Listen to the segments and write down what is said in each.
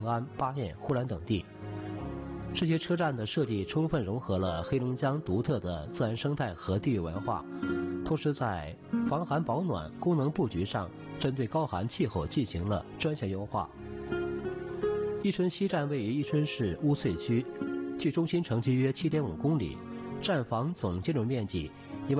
安、巴彦、呼兰等地。这些车站的设计充分融合了黑龙江独特的自然生态和地域文化，同时在防寒保暖、功能布局上针对高寒气候进行了专项优化。伊春西站位于伊春市乌翠区，距中心城区约 7.5 公里，站房总建筑面积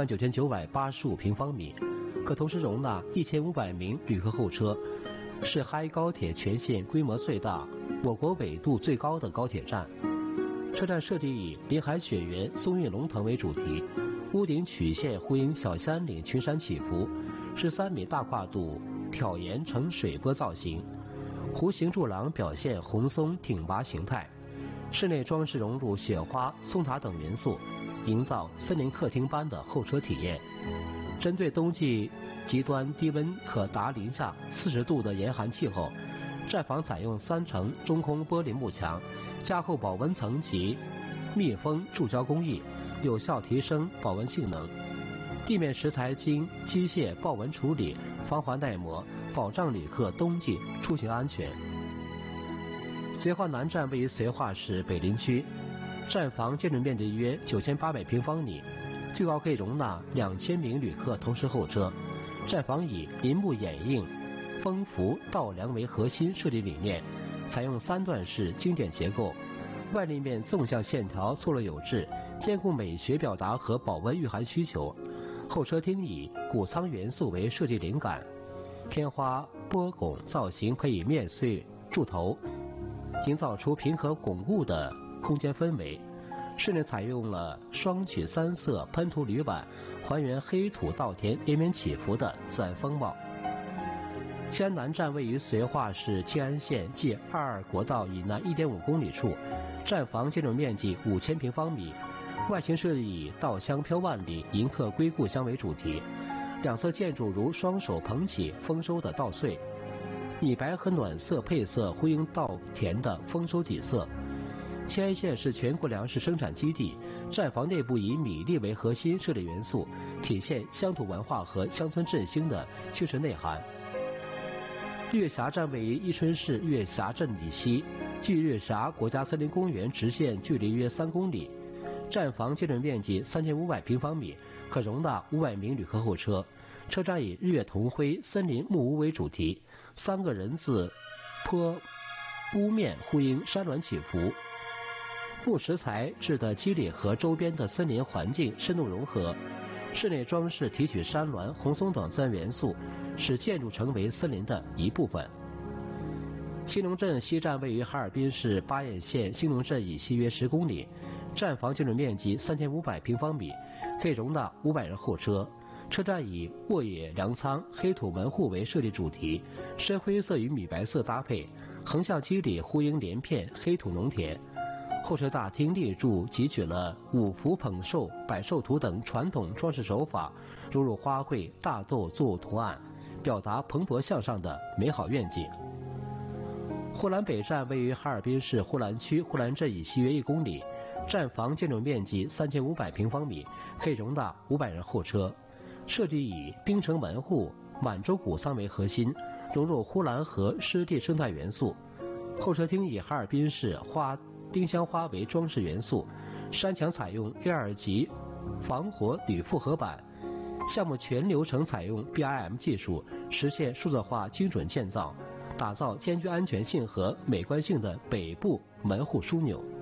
19985平方米，可同时容纳1500名旅客候车，是哈伊高铁全线规模最大、我国纬度最高的高铁站。车站设计以林海雪原、松韵龙腾为主题，屋顶曲线呼应小山岭群山起伏，是3米大跨度挑檐呈水波造型，弧形柱廊表现红松挺拔形态。室内装饰融入雪花、松塔等元素，营造森林客厅般的候车体验。针对冬季极端低温可达零下40度的严寒气候，站房采用3层中空玻璃幕墙，加厚保温层及密封注胶工艺，有效提升保温性能。地面石材经机械报纹处理，防滑耐磨，保障旅客冬季出行安全。绥化南站位于绥化市北林区，站房建筑面积约9800平方米，最高可以容纳2000名旅客同时候车。站房以林木掩映、风扶倒梁为核心设计理念，采用3段式经典结构，外立面纵向线条错落有致，兼顾美学表达和保温御寒需求。候车厅以谷仓元素为设计灵感，天花波拱造型配以面碎柱头，营造出平和巩固的空间氛围。室内采用了双曲3色喷涂铝板，还原黑土稻田连绵起伏的自然风貌。西安南站位于绥化市沁安县继22国道以南1.5公里处，站房建筑面积5000平方米，外形设计以稻香飘万里、迎客归故乡为主题，两侧建筑如双手捧起丰收的稻穗，米白和暖色配色呼应稻田的丰收底色。沁安县是全国粮食生产基地，站房内部以米粒为核心设计元素，体现乡土文化和乡村振兴的精神内涵。月峡站位于伊春市月峡镇以西，距月峡国家森林公园直线距离约3公里。站房建筑面积3500平方米，可容纳500名旅客候车。车站以日月同辉、森林木屋为主题，3个人字坡屋面呼应山峦起伏。木石材质的肌理和周边的森林环境深度融合，室内装饰提取山峦、红松等自然元素，使建筑成为森林的一部分。兴隆镇西站位于哈尔滨市巴彦县兴隆镇以西约10公里，站房建筑面积3500平方米，可以容纳500人候车。车站以沃野粮仓、黑土门户为设计主题，深灰色与米白色搭配，横向肌理呼应连片黑土农田。候车大厅立柱汲取了五福捧寿、百寿图等传统装饰手法，融入花卉、大豆作物图案，表达蓬勃向上的美好愿景。呼兰北站位于哈尔滨市呼兰区呼兰镇以西约1公里，站房建筑面积3500平方米，可以容纳500人候车。设计以冰城门户、满洲谷仓为核心，融入呼兰河湿地生态元素。候车厅以哈尔滨市丁香花为装饰元素，山墙采用A2级防火铝复合板，项目全流程采用 BIM 技术，实现数字化精准建造，打造兼具安全性和美观性的北部门户枢纽。